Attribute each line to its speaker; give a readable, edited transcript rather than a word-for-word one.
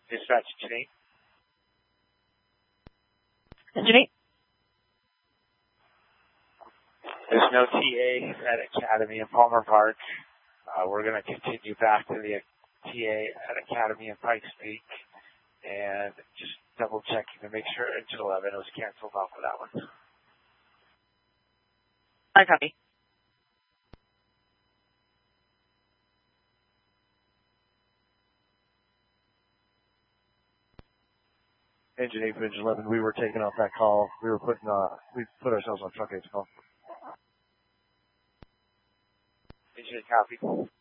Speaker 1: Dispatch Engine 8.
Speaker 2: Engine 8.
Speaker 1: There's no TA at Academy in Palmer Park. We're going to continue back to the TA at Academy in Pikes Peak and just double checking to make sure Engine 11 was canceled off of that one.
Speaker 2: I copy.
Speaker 3: Engine 8 for Engine 11, we were taking off that call. We put ourselves on truck 8's call.
Speaker 1: Engine 8 copy.